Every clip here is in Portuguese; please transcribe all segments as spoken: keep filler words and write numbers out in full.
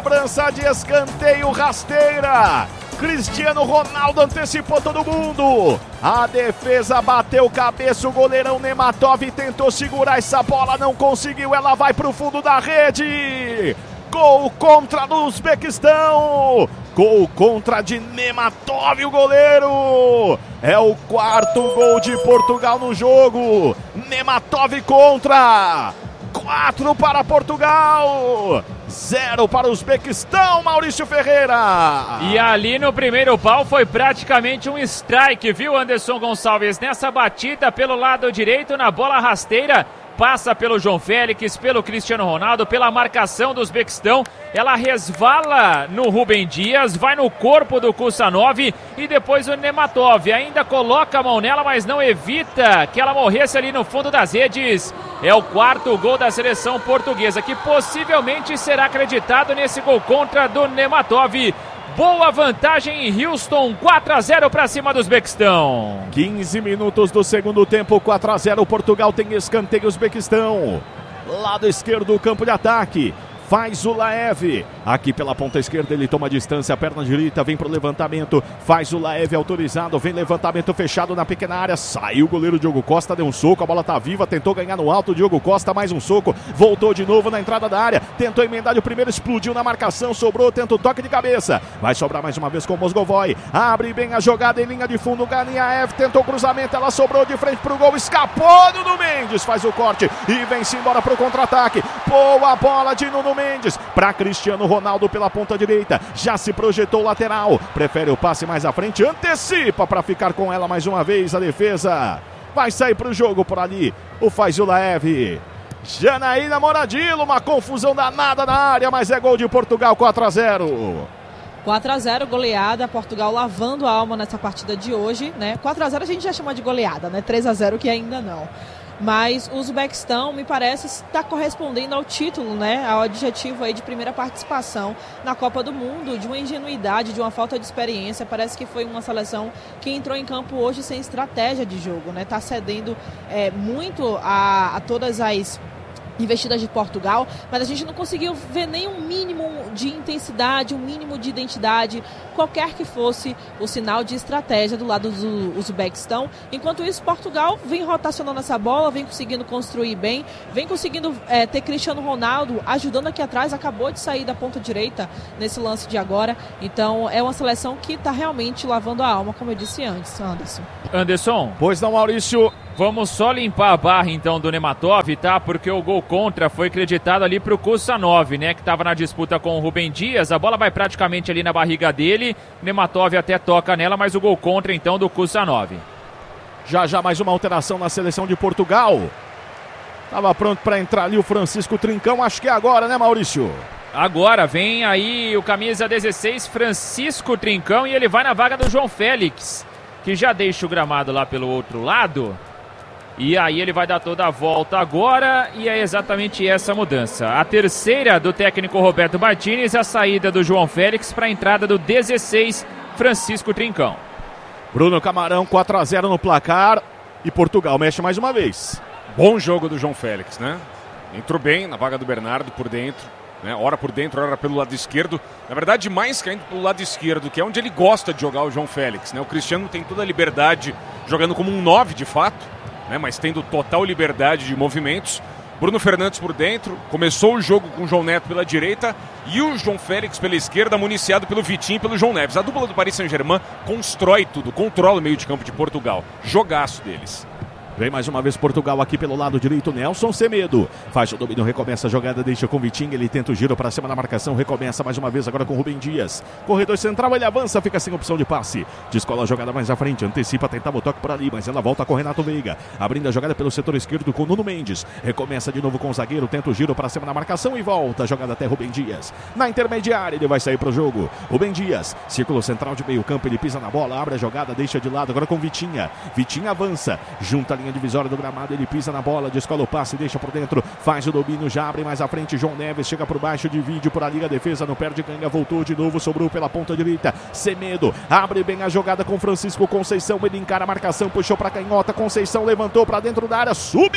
cobrança de escanteio rasteira. Cristiano Ronaldo antecipou todo mundo. A defesa bateu cabeça, o goleirão Nematov tentou segurar essa bola, não conseguiu, ela vai para o fundo da rede. Gol contra do Uzbequistão. Gol contra de Nematov, o goleiro. É o quarto gol de Portugal no jogo. Nematov contra. Quatro para Portugal. Zero para o Uzbequistão, Maurício Ferreira. E ali no primeiro pau foi praticamente um strike, viu, Anderson Gonçalves? Nessa batida pelo lado direito, na bola rasteira. Passa pelo João Félix, pelo Cristiano Ronaldo, pela marcação do Uzbequistão. Ela resvala no Rubem Dias, vai no corpo do Kusanov e depois o Nematov ainda coloca a mão nela, mas não evita que ela morresse ali no fundo das redes. É o quarto gol da seleção portuguesa, que possivelmente será acreditado nesse gol contra do Nematov. Boa vantagem em Houston, quatro a zero para cima do Uzbequistão. quinze minutos do segundo tempo, quatro a zero. Portugal tem escanteio, Uzbequistão. Lado esquerdo do campo de ataque. Faz o Laev, aqui pela ponta esquerda ele toma distância, perna direita, vem pro levantamento, faz o Laev autorizado, vem levantamento fechado na pequena área, saiu o goleiro Diogo Costa, deu um soco, a bola tá viva, tentou ganhar no alto, Diogo Costa mais um soco, voltou de novo na entrada da área, tentou emendar o primeiro, explodiu na marcação, sobrou, tenta o toque de cabeça, vai sobrar mais uma vez com o Mozgovoi, abre bem a jogada em linha de fundo, Ganiaev tentou o cruzamento, ela sobrou de frente pro gol, escapou Nuno Mendes, faz o corte e vem-se embora pro contra-ataque, boa bola de Nuno Mendes. Mendes para Cristiano Ronaldo pela ponta direita, já se projetou o lateral, prefere o passe mais à frente, antecipa para ficar com ela mais uma vez a defesa, vai sair para o jogo por ali, o Faizullaev, Janaína Moradillo, uma confusão danada na área, mas é gol de Portugal, quatro a zero. quatro a zero, goleada, Portugal lavando a alma nessa partida de hoje, né? quatro a zero a gente já chama de goleada, né? três a zero que ainda não. Mas o Uzbequistão, me parece, está correspondendo ao título, né? Ao adjetivo aí de primeira participação na Copa do Mundo, de uma ingenuidade, de uma falta de experiência. Parece que foi uma seleção que entrou em campo hoje sem estratégia de jogo, né? Está cedendo é, muito a, a todas as investidas de Portugal, mas a gente não conseguiu ver nem um mínimo de intensidade, um mínimo de identidade, qualquer que fosse o sinal de estratégia do lado do Uzbequistão. Enquanto isso, Portugal vem rotacionando essa bola, vem conseguindo construir bem, vem conseguindo é, ter Cristiano Ronaldo ajudando aqui atrás, acabou de sair da ponta direita nesse lance de agora, então é uma seleção que está realmente lavando a alma, como eu disse antes, Anderson. Anderson. Pois não, Maurício. Vamos só limpar a barra então do Nematov, tá? Porque o gol contra foi acreditado ali pro Kusanov, né? Que tava na disputa com o Rubem Dias. A bola vai praticamente ali na barriga dele. Nematov até toca nela, mas o gol contra então do Kusanov. Já já mais uma alteração na seleção de Portugal. Tava pronto para entrar ali o Francisco Trincão. Acho que é agora, né, Maurício? Agora vem aí o camisa dezesseis, Francisco Trincão, e ele vai na vaga do João Félix, que já deixa o gramado lá pelo outro lado. E aí ele vai dar toda a volta agora, e é exatamente essa mudança. A terceira do técnico Roberto Martínez, a saída do João Félix para a entrada do dezesseis, Francisco Trincão. Bruno Camarão, quatro a zero no placar, e Portugal mexe mais uma vez. Bom jogo do João Félix, né? Entrou bem na vaga do Bernardo por dentro, né? Ora por dentro, ora pelo lado esquerdo. Na verdade, mais caindo pelo lado esquerdo, que é onde ele gosta de jogar o João Félix, né? O Cristiano tem toda a liberdade, jogando como um nove de fato, né, mas tendo total liberdade de movimentos. Bruno Fernandes por dentro, começou o jogo com o João Neto pela direita e o João Félix pela esquerda, municiado pelo Vitinho e pelo João Neves. A dupla do Paris Saint-Germain constrói tudo, controla o meio de campo de Portugal. Jogaço deles. Vem mais uma vez Portugal aqui pelo lado direito, Nelson Semedo. Faz o domínio, recomeça a jogada, deixa com o Vitinho, ele tenta o giro para cima da marcação, recomeça mais uma vez agora com o Rubem Dias. Corredor central, ele avança, fica sem opção de passe. Descola a jogada mais à frente, antecipa, tentava o toque por ali, mas ela volta com o Renato Veiga. Abrindo a jogada pelo setor esquerdo com o Nuno Mendes. Recomeça de novo com o zagueiro, tenta o giro para cima da marcação e volta a jogada até Rubem Dias. Na intermediária, ele vai sair para o jogo. Rubem Dias, círculo central de meio campo, ele pisa na bola, abre a jogada, deixa de lado, agora com o Vitinha. Vitinha avança, junta a linha divisória do gramado. Ele pisa na bola, descola o passe, deixa por dentro, faz o domínio, já abre mais à frente, João Neves chega por baixo, divide por ali a defesa, não perde, ganha, voltou de novo, sobrou pela ponta direita, Semedo, abre bem a jogada com Francisco Conceição, ele encara a marcação, puxou para canhota, Conceição levantou para dentro da área, subiu,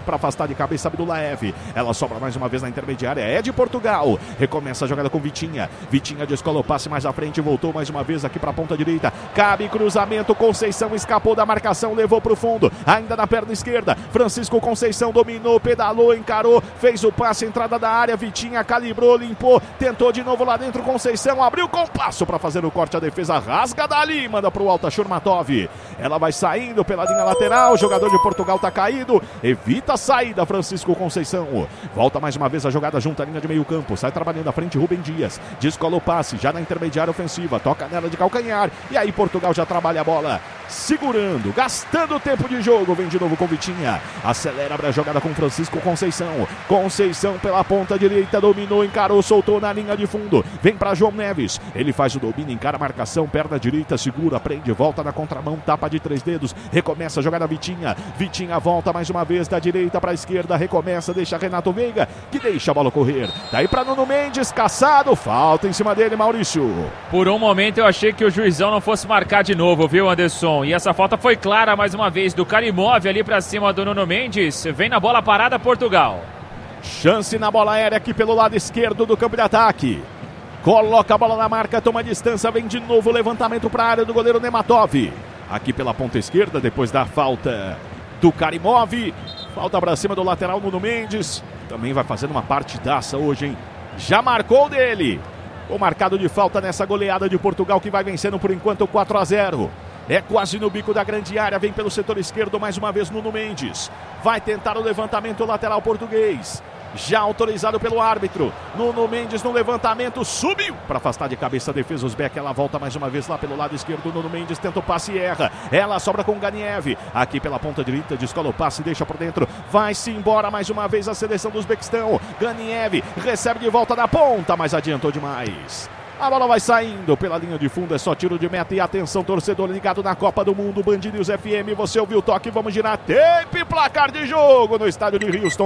para afastar de cabeça Abdullaev. Ela sobra mais uma vez na intermediária, é de Portugal. Recomeça a jogada com Vitinha. Vitinha descola o passe mais à frente, voltou mais uma vez aqui para a ponta direita. Cabe cruzamento, Conceição escapou da marcação, levou para o fundo. Ainda na perna esquerda, Francisco Conceição dominou, pedalou, encarou, fez o passe, entrada da área. Vitinha calibrou, limpou, tentou de novo lá dentro. Conceição abriu com passo para fazer o corte. A defesa rasga dali, manda para o Alta Shurmatov. Ela vai saindo pela linha lateral. O jogador de Portugal está caído, evita a saída. Francisco Conceição volta mais uma vez a jogada junto à linha de meio campo, sai trabalhando à frente Rubem Dias, descola o passe já na intermediária ofensiva, toca nela de calcanhar e aí Portugal já trabalha a bola, segurando, gastando tempo de jogo. Vem de novo com Vitinha, acelera para a jogada com Francisco Conceição. Conceição pela ponta direita, dominou, encarou, soltou na linha de fundo, vem para João Neves, ele faz o domínio, encara a marcação, perna direita, segura, prende, volta na contramão, tapa de três dedos, recomeça a jogada Vitinha. Vitinha volta mais uma vez da direita para a esquerda, recomeça, deixa Renato Veiga, que deixa a bola correr. Daí para Nuno Mendes, caçado, falta em cima dele, Maurício. Por um momento eu achei que o juizão não fosse marcar de novo, viu, Anderson? E essa falta foi clara mais uma vez do Karimov ali para cima do Nuno Mendes. Vem na bola parada Portugal. Chance na bola aérea aqui pelo lado esquerdo do campo de ataque. Coloca a bola na marca, toma distância, vem de novo o levantamento para a área do goleiro Nematov. Aqui pela ponta esquerda, depois da falta do Karimov. Falta para cima do lateral Nuno Mendes. Também vai fazendo uma partidaça hoje, hein? Já marcou dele. O marcado de falta nessa goleada de Portugal, que vai vencendo por enquanto quatro a zero. É quase no bico da grande área, vem pelo setor esquerdo mais uma vez Nuno Mendes. Vai tentar o levantamento lateral português. Já autorizado pelo árbitro. Nuno Mendes no levantamento, subiu para afastar de cabeça a defesa Uzbek. Ela volta mais uma vez lá pelo lado esquerdo. Nuno Mendes tenta o passe e erra. Ela sobra com o Ganiev. Aqui pela ponta direita, descola o passe, deixa por dentro. Vai-se embora mais uma vez a seleção do Uzbequistão. Ganiev recebe de volta da ponta, mas adiantou demais. A bola vai saindo pela linha de fundo, é só tiro de meta. E atenção, torcedor ligado na Copa do Mundo, Band News F M. Você ouviu o toque, vamos girar tempo e placar de jogo no estádio de Houston.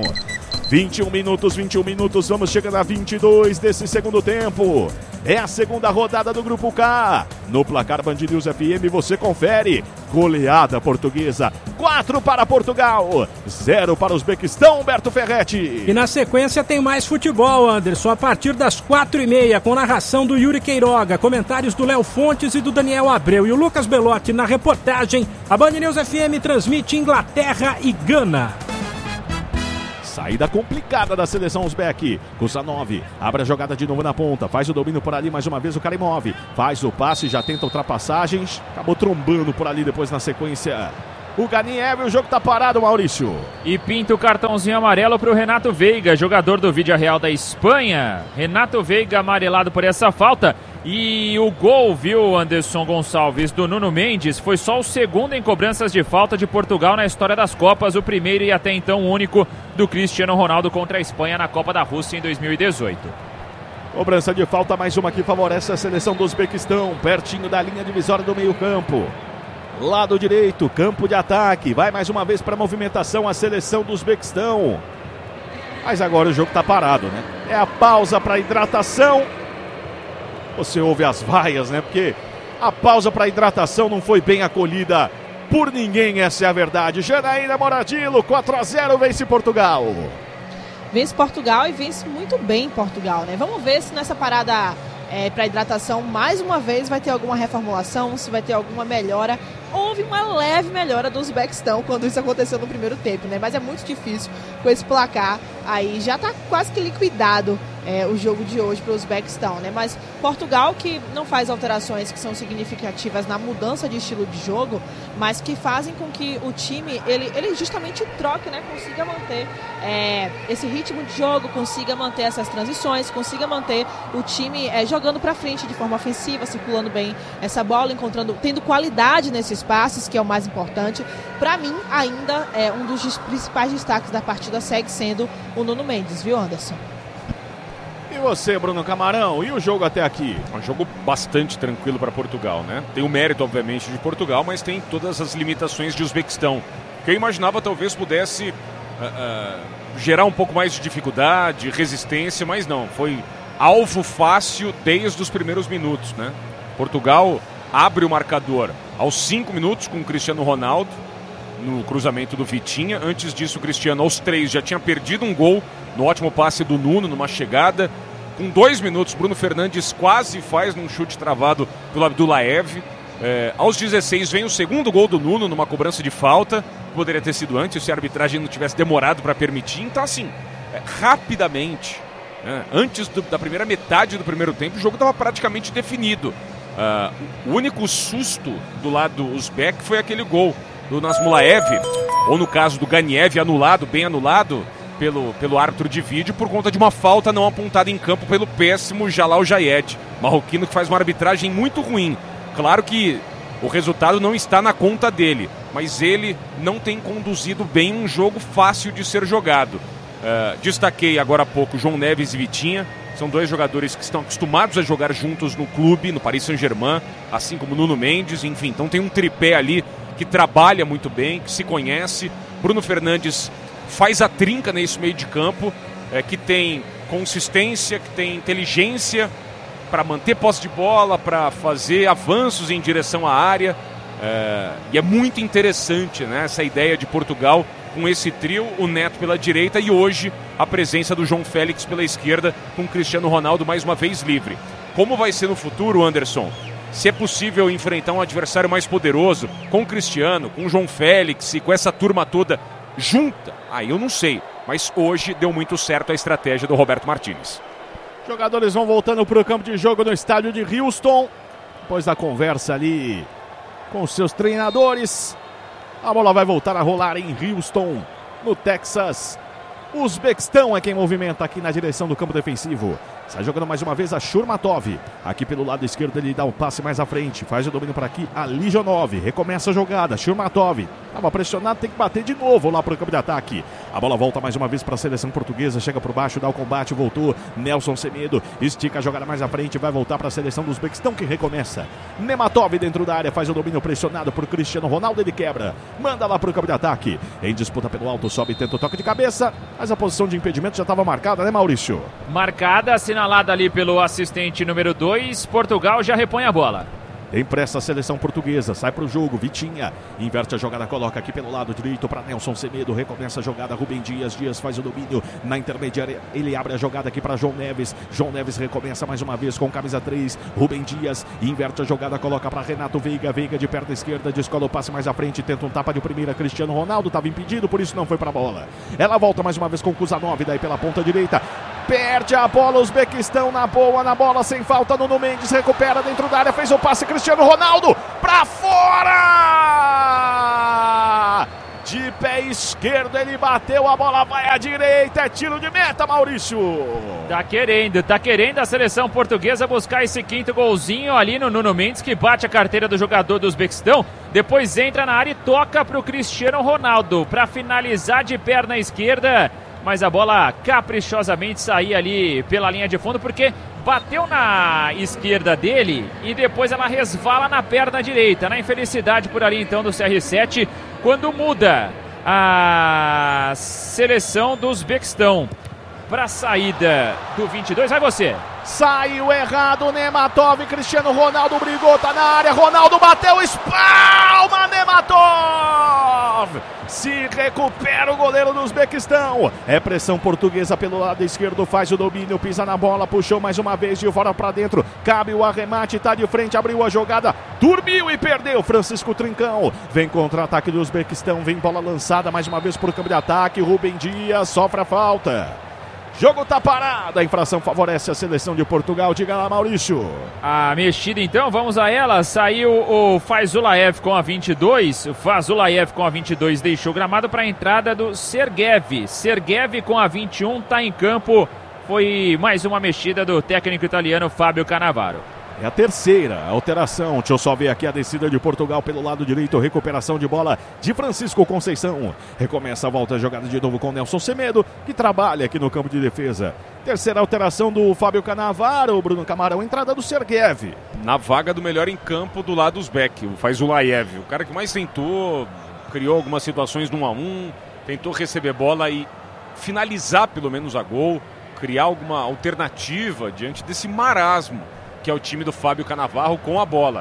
vinte e um minutos, vinte e um minutos, vamos chegando a vinte e dois desse segundo tempo. É a segunda rodada do Grupo K. No placar Band News F M você confere. Goleada portuguesa, quatro para Portugal, zero para o Uzbequistão, Humberto Ferretti. E na sequência tem mais futebol, Anderson, a partir das quatro e meia, com narração do Yuri Queiroga, comentários do Léo Fontes e do Daniel Abreu e o Lucas Belotti na reportagem. A Band News F M transmite Inglaterra e Gana. Saída complicada da seleção Uzbek. Kusanov abre a jogada de novo na ponta. Faz o domínio por ali mais uma vez o Karimov. Faz o passe, já tenta ultrapassagens. Acabou trombando por ali depois na sequência o Ganiev. O jogo tá parado, Maurício. E pinta o cartãozinho amarelo para o Renato Veiga, jogador do Villarreal da Espanha. Renato Veiga amarelado por essa falta. E o gol, viu, Anderson Gonçalves, do Nuno Mendes, foi só o segundo em cobranças de falta de Portugal na história das Copas, o primeiro e até então único do Cristiano Ronaldo contra a Espanha na Copa da Rússia em dois mil e dezoito. Cobrança de falta, mais uma que favorece a seleção do Uzbequistão, pertinho da linha divisória do meio campo. Lado direito, campo de ataque, vai mais uma vez para a movimentação a seleção do Uzbequistão. Mas agora o jogo está parado, né? É a pausa para hidratação. Você ouve as vaias, né? Porque a pausa para hidratação não foi bem acolhida por ninguém, essa é a verdade. Janaína Moradillo, quatro a zero, vence Portugal. Vence Portugal e vence muito bem Portugal, né? Vamos ver se nessa parada é, para hidratação, mais uma vez, vai ter alguma reformulação, se vai ter alguma melhora. Houve uma leve melhora do Uzbequistão quando isso aconteceu no primeiro tempo, né? Mas é muito difícil com esse placar aí. Já está quase que liquidado é, o jogo de hoje para o Uzbequistão, né? Mas Portugal, que não faz alterações que são significativas na mudança de estilo de jogo, mas que fazem com que o time, ele, ele justamente troque, né? Consiga manter é, esse ritmo de jogo, consiga manter essas transições, consiga manter o time é, jogando para frente de forma ofensiva, circulando bem essa bola, encontrando, tendo qualidade nesses passes, que é o mais importante. Para mim, ainda é um dos principais destaques da partida segue sendo o Nuno Mendes, viu, Anderson? E você, Bruno Camarão, e o jogo até aqui? Um jogo bastante tranquilo para Portugal, né? Tem o mérito, obviamente, de Portugal, mas tem todas as limitações de Uzbequistão, que eu imaginava talvez pudesse uh, uh, gerar um pouco mais de dificuldade, resistência, mas não, foi alvo fácil desde os primeiros minutos, né? Portugal abre o marcador aos cinco minutos com o Cristiano Ronaldo, no cruzamento do Vitinha. Antes disso, o Cristiano, aos três, já tinha perdido um gol no ótimo passe do Nuno, numa chegada. Com dois minutos, Bruno Fernandes quase faz num chute travado pelo Abdullaev. É, aos dezesseis vem o segundo gol do Nuno numa cobrança de falta. Poderia ter sido antes se a arbitragem não tivesse demorado para permitir. Então, assim, é, rapidamente, é, antes do, da primeira metade do primeiro tempo, o jogo estava praticamente definido. Uh, o único susto do lado uzbek foi aquele gol do Nazmulaev, ou no caso do Ganiev, anulado, bem anulado pelo, pelo árbitro de vídeo, por conta de uma falta não apontada em campo pelo péssimo Jalal Jayed, marroquino, que faz uma arbitragem muito ruim. Claro que o resultado não está na conta dele, mas ele não tem conduzido bem um jogo fácil de ser jogado. Uh, destaquei agora há pouco João Neves e Vitinha. São dois jogadores que estão acostumados a jogar juntos no clube, no Paris Saint-Germain, assim como Nuno Mendes, enfim. Então tem um tripé ali que trabalha muito bem, que se conhece. Bruno Fernandes faz a trinca nesse meio de campo, é, que tem consistência, que tem inteligência para manter posse de bola, para fazer avanços em direção à área. É, e é muito interessante, né, essa ideia de Portugal com esse trio, o Neto pela direita e hoje a presença do João Félix pela esquerda, com o Cristiano Ronaldo mais uma vez livre. Como vai ser no futuro, Anderson? Se é possível enfrentar um adversário mais poderoso com o Cristiano, com o João Félix e com essa turma toda junta, aí eu não sei, mas hoje deu muito certo a estratégia do Roberto Martínez. Jogadores vão voltando para o campo de jogo no estádio de Houston, depois da conversa ali com seus treinadores. A bola vai voltar a rolar em Houston, no Texas. O Uzbequistão é quem movimenta aqui na direção do campo defensivo. Sai jogando mais uma vez a Shurmatov. Aqui pelo lado esquerdo ele dá um passe mais à frente. Faz o domínio para aqui a Lijonov. Recomeça a jogada. Shurmatov estava pressionado, tem que bater de novo lá para o campo de ataque. A bola volta mais uma vez para a seleção portuguesa. Chega por baixo, dá o combate, voltou. Nelson Semedo estica a jogada mais à frente. Vai voltar para a seleção do Uzbequistão que recomeça. Nematov dentro da área. Faz o domínio pressionado por Cristiano Ronaldo. Ele quebra. Manda lá para o campo de ataque. Em disputa pelo alto, sobe e tenta o toque de cabeça. Mas a posição de impedimento já estava marcada, né, Maurício? Marcada, assinalada ali pelo assistente número dois. Portugal já repõe a bola. Empresta a seleção portuguesa, sai para o jogo, Vitinha, inverte a jogada, coloca aqui pelo lado direito para Nelson Semedo, recomeça a jogada, Rubem Dias, Dias faz o domínio na intermediária, ele abre a jogada aqui para João Neves, João Neves recomeça mais uma vez com camisa três, Rubem Dias, inverte a jogada, coloca para Renato Veiga, Veiga de perna esquerda, descola o passe mais à frente, tenta um tapa de primeira, Cristiano Ronaldo, estava impedido, por isso não foi para a bola. Ela volta mais uma vez com Kuzanov, daí pela ponta direita, perde a bola, Uzbequistão na boa, na bola, sem falta, Nuno Mendes recupera dentro da área, fez o passe, Cristiano Ronaldo, pra fora! De pé esquerdo ele bateu, a bola vai à direita, é tiro de meta, Maurício! Tá querendo, tá querendo a seleção portuguesa buscar esse quinto golzinho ali no Nuno Mendes, que bate a carteira do jogador do Uzbequistão, depois entra na área e toca pro Cristiano Ronaldo, pra finalizar de perna esquerda, mas a bola caprichosamente saía ali pela linha de fundo, porque bateu na esquerda dele e depois ela resvala na perna direita. Na infelicidade por ali então do C R sete, quando muda a seleção do Uzbequistão para a saída do vinte e dois. Vai você. Saiu errado, Nematov, Cristiano Ronaldo brigou, tá na área, Ronaldo bateu, espalma, Nematov! Se recupera o goleiro do Uzbequistão. É pressão portuguesa pelo lado esquerdo, faz o domínio, pisa na bola, puxou mais uma vez de fora para dentro, cabe o arremate, tá de frente, abriu a jogada, dormiu e perdeu, Francisco Trincão. Vem contra-ataque do Uzbequistão, vem bola lançada mais uma vez para o campo de ataque, Rubem Dias sofre a falta. Jogo tá parado, a infração favorece a seleção de Portugal. Diga lá, Maurício. A mexida então, vamos a ela. Saiu o Fazulaev com a vinte e dois. O Fazulaev com a vinte e dois deixou gramado para a entrada do Sergev. Sergev com a vinte e um tá em campo. Foi mais uma mexida do técnico italiano Fábio Cannavaro. É a terceira alteração. Deixa eu só ver aqui a descida de Portugal pelo lado direito. Recuperação de bola de Francisco Conceição. Recomeça a volta, jogada de novo com Nelson Semedo, que trabalha aqui no campo de defesa. Terceira alteração do Fábio Cannavaro, Bruno Camarão, entrada do Sergev. Na vaga do melhor em campo do lado uzbek, o Fazulaev. O cara que mais tentou, criou algumas situações no um a um, tentou receber bola e finalizar pelo menos a gol, criar alguma alternativa diante desse marasmo que é o time do Fábio Cannavaro com a bola.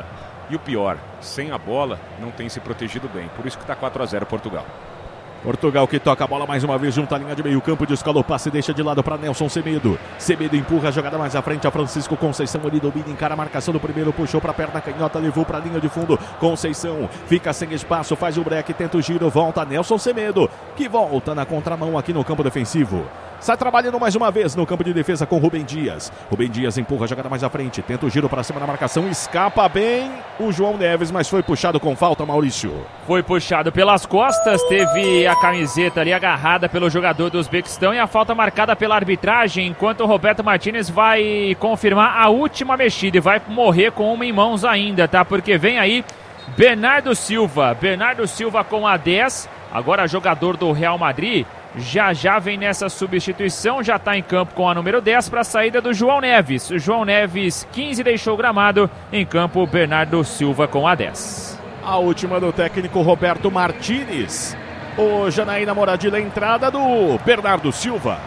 E o pior, sem a bola, não tem se protegido bem. Por isso que está quatro a zero Portugal. Portugal que toca a bola mais uma vez junto à linha de meio campo, descola o passe, deixa de lado para Nelson Semedo. Semedo empurra a jogada mais à frente a Francisco Conceição, ele domina, encara a marcação do primeiro, puxou para a perna canhota, levou para a linha de fundo. Conceição fica sem espaço, faz o break, tenta o giro, volta Nelson Semedo, que volta na contramão aqui no campo defensivo. Sai trabalhando mais uma vez no campo de defesa com Rubem Dias. Rubem Dias empurra a jogada mais à frente, tenta o giro para cima da marcação, escapa bem o João Neves, mas foi puxado com falta, Maurício. Foi puxado pelas costas, teve a camiseta ali agarrada pelo jogador do Uzbequistão e a falta marcada pela arbitragem, enquanto o Roberto Martínez vai confirmar a última mexida e vai morrer com uma em mãos ainda, tá? Porque vem aí Bernardo Silva, Bernardo Silva com a dez, agora jogador do Real Madrid. Já já vem nessa substituição, já está em campo com a número dez para a saída do João Neves. O João Neves, quinze, deixou o gramado. Em campo, Bernardo Silva com a dez. A última do técnico Roberto Martínez. O Janaína Moradilha, entrada do Bernardo Silva.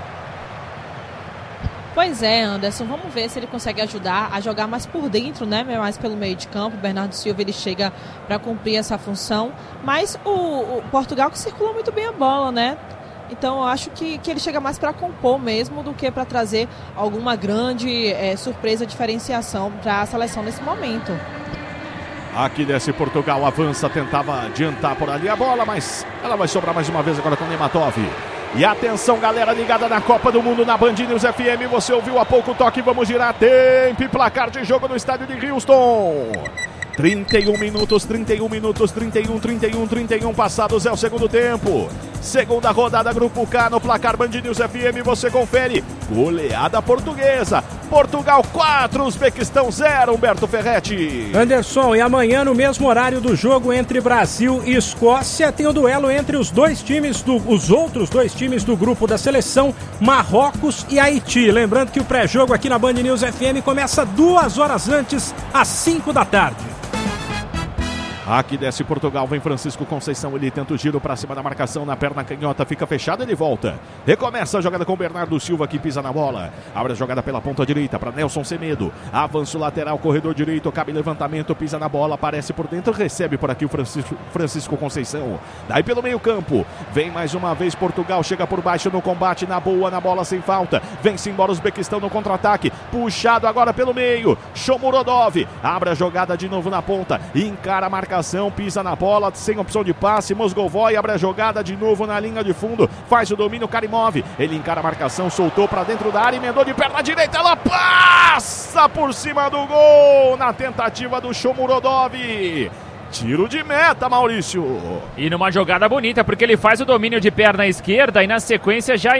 Pois é, Anderson, vamos ver se ele consegue ajudar a jogar mais por dentro, né? Mais pelo meio de campo. O Bernardo Silva, ele chega para cumprir essa função. Mas o, o Portugal que circula muito bem a bola, né? Então eu acho que, que ele chega mais para compor mesmo do que para trazer alguma grande é, surpresa, diferenciação para a seleção nesse momento. Aqui desce Portugal, avança, tentava adiantar por ali a bola, mas ela vai sobrar mais uma vez agora com o Nematov. E atenção, galera ligada na Copa do Mundo na Band News F M, você ouviu há pouco o toque, vamos girar tempo e placar de jogo no estádio de Houston. trinta e um minutos, trinta e um minutos, trinta e um, trinta e um, trinta e um passados é o segundo tempo. Segunda rodada, Grupo K no placar Band News F M, você confere. Goleada portuguesa. Portugal quatro, Uzbequistão zero, Humberto Ferretti. Anderson, e amanhã no mesmo horário do jogo entre Brasil e Escócia, tem o duelo entre os dois times, do, os outros dois times do grupo da seleção, Marrocos e Haiti. Lembrando que o pré-jogo aqui na Band News F M começa duas horas antes, às cinco da tarde. Aqui desce Portugal, vem Francisco Conceição, ele tenta o giro para cima da marcação, na perna canhota, fica fechado, ele volta. Recomeça a jogada com Bernardo Silva, que pisa na bola. Abre a jogada pela ponta direita para Nelson Semedo. Avança o lateral, corredor direito, cabe levantamento, pisa na bola, aparece por dentro, recebe por aqui o Francisco, Francisco Conceição. Daí pelo meio campo, vem mais uma vez Portugal, chega por baixo no combate, na boa, na bola sem falta. Vem-se embora o Uzbequistão no contra-ataque, puxado agora pelo meio. Shomurodov, abre a jogada de novo na ponta, encara a marcação. Pisa na bola, sem opção de passe, Mosgovoi abre a jogada de novo na linha de fundo, faz o domínio, Karimov, ele encara a marcação, soltou para dentro da área, emendou de perna direita, ela passa por cima do gol, na tentativa do Shomurodov. Tiro de meta, Maurício. E numa jogada bonita, porque ele faz o domínio de perna esquerda e na sequência já